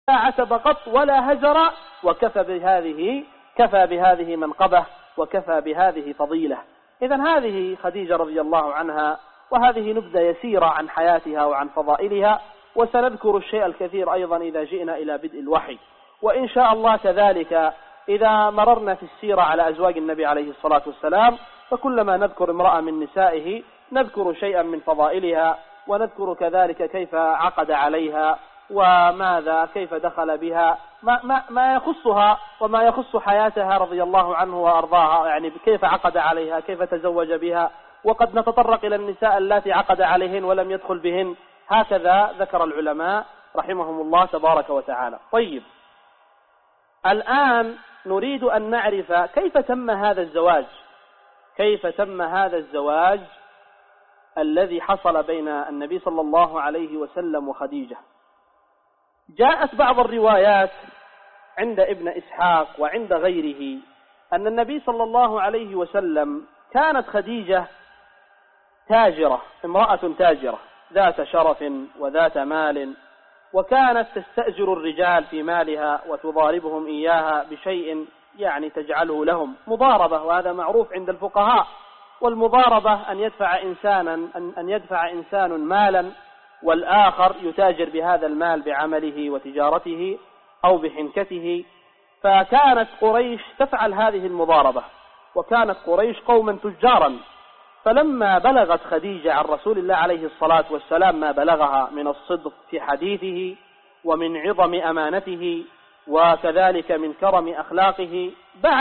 عتب قط ولا هجر، كفى بهذه منقبة وكفى بهذه فضيلة. إذن هذه خديجة رضي الله عنها، وهذه نبذة يسيرة عن حياتها وعن فضائلها، وسنذكر الشيء الكثير أيضا إذا جئنا إلى بدء الوحي. وإن شاء الله كذلك إذا مررنا في السيرة على أزواج النبي عليه الصلاة والسلام، فكلما نذكر امرأة من نسائه نذكر شيئا من فضائلها، ونذكر كذلك كيف عقد عليها وماذا كيف دخل بها، ما يخصها وما يخص حياتها رضي الله عنه وأرضاها، يعني كيف عقد عليها، كيف تزوج بها، وقد نتطرق إلى النساء التي عقد عليهن ولم يدخل بهن. هكذا ذكر العلماء رحمهم الله تبارك وتعالى. طيب، الآن نريد أن نعرف كيف تم هذا الزواج الذي حصل بين النبي صلى الله عليه وسلم وخديجة. جاءت بعض الروايات عند ابن إسحاق وعند غيره أن النبي صلى الله عليه وسلم كانت خديجة تاجرة، امرأة تاجرة ذات شرف وذات مال، وكانت تستأجر الرجال في مالها وتضاربهم إياها بشيء يعني تجعله لهم مضاربة، وهذا معروف عند الفقهاء. والمضاربة أن يدفع إنسان مالا والآخر يتاجر بهذا المال بعمله وتجارته أو بحنكته. فكانت قريش تفعل هذه المضاربة، وكانت قريش قوما تجارا. فلما بلغت خديجة عن رسول الله عليه الصلاة والسلام ما بلغها من الصدق في حديثه ومن عظم أمانته وكذلك من كرم أخلاقه،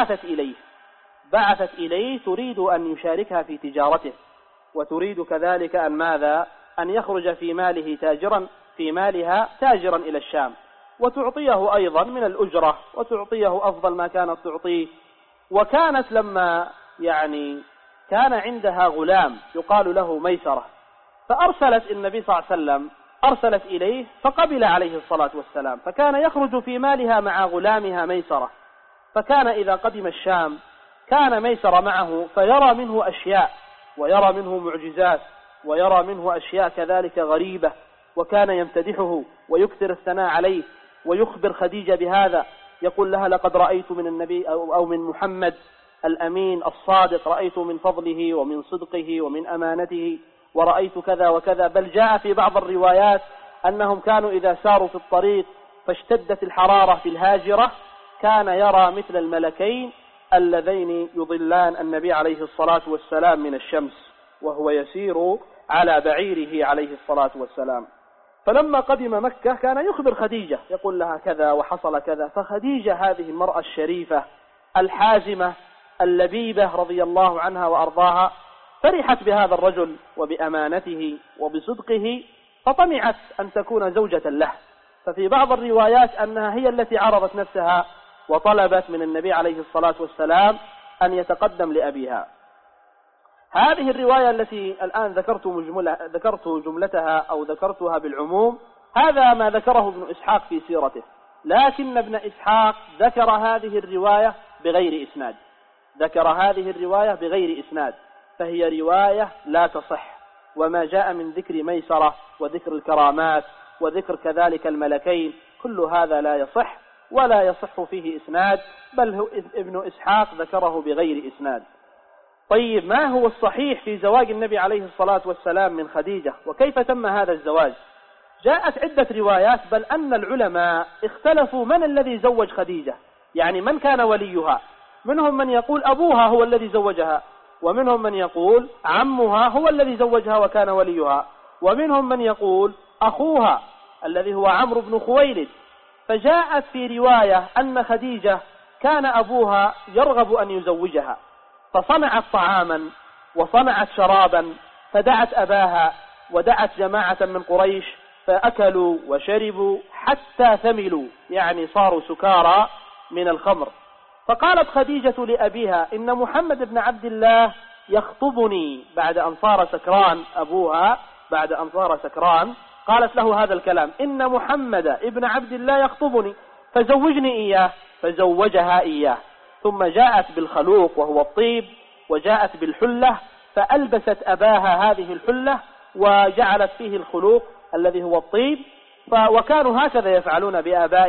بعثت إليه تريد أن يشاركها في تجارته، وتريد كذلك أن يخرج في مالها تاجرا إلى الشام، وتعطيه أيضا من الأجرة، وتعطيه أفضل ما كانت تعطيه. وكانت لما كان عندها غلام يقال له ميسرة، فأرسلت النبي صلى الله عليه وسلم أرسلت إليه فقبل عليه الصلاة والسلام، فكان يخرج في مالها مع غلامها ميسرة. فكان إذا قدم الشام كان ميسرة معه، فيرى منه أشياء ويرى منه معجزات ويرى منه أشياء كذلك غريبة، وكان يمتدحه ويكثر الثناء عليه ويخبر خديجة بهذا، يقول لها لقد رأيت من النبي أو من محمد الأمين الصادق، رأيت من فضله ومن صدقه ومن أمانته، ورأيت كذا وكذا. بل جاء في بعض الروايات أنهم كانوا إذا ساروا في الطريق فاشتدت الحرارة في الهاجرة كان يرى مثل الملكين اللذين يضلان النبي عليه الصلاة والسلام من الشمس وهو يسير على بعيره عليه الصلاة والسلام. فلما قدم مكة كان يخبر خديجة يقول لها كذا وحصل كذا. فخديجة هذه المرأة الشريفة الحازمة اللبيبة رضي الله عنها وأرضاها فرحت بهذا الرجل وبأمانته وبصدقه، فطمعت أن تكون زوجة له. ففي بعض الروايات أنها هي التي عرضت نفسها وطلبت من النبي عليه الصلاة والسلام أن يتقدم لأبيها. هذه الرواية التي الآن ذكرت جملتها أو ذكرتها بالعموم، هذا ما ذكره ابن إسحاق في سيرته، لكن ابن إسحاق ذكر هذه الرواية بغير إسناد، فهي رواية لا تصح. وما جاء من ذكر ميسرة وذكر الكرامات وذكر كذلك الملكين كل هذا لا يصح ولا يصح فيه إسناد، بل ابن إسحاق ذكره بغير إسناد. طيب، ما هو الصحيح في زواج النبي عليه الصلاة والسلام من خديجة وكيف تم هذا الزواج؟ جاءت عدة روايات، بل أن العلماء اختلفوا من الذي زوج خديجة، يعني من كان وليها. منهم من يقول أبوها هو الذي زوجها، ومنهم من يقول عمها هو الذي زوجها وكان وليها، ومنهم من يقول أخوها الذي هو عمرو بن خويلد. فجاءت في رواية أن خديجة كان أبوها يرغب أن يزوجها، فصنعت طعاما وصنعت شرابا، فدعت أباها ودعت جماعة من قريش، فأكلوا وشربوا حتى ثملوا، يعني صاروا سكارى من الخمر. فقالت خديجة لأبيها إن محمد بن عبد الله يخطبني، بعد أن صار سكران أبوها، بعد أن صار سكران قالت له هذا الكلام، إن محمد ابن عبد الله يخطبني فزوجني إياه، فزوجها إياه. ثم جاءت بالخلوق وهو الطيب، وجاءت بالحلة فألبست أباها هذه الحلة وجعلت فيه الخلوق الذي هو الطيب. وكانوا هكذا يفعلون بآبائهم.